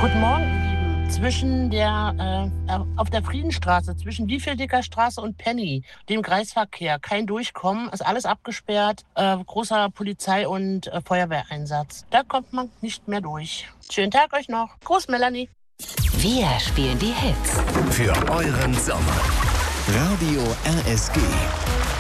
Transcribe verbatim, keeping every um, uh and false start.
Guten Morgen, ihr Lieben. Zwischen der, äh, auf der Friedenstraße, zwischen Wiefeldicker Straße und Penny, dem Kreisverkehr, kein Durchkommen, ist alles abgesperrt, äh, großer Polizei- und äh, Feuerwehreinsatz. Da kommt man nicht mehr durch. Schönen Tag euch noch. Gruß, Melanie. Wir spielen die Hits. Für euren Sommer. Radio R S G.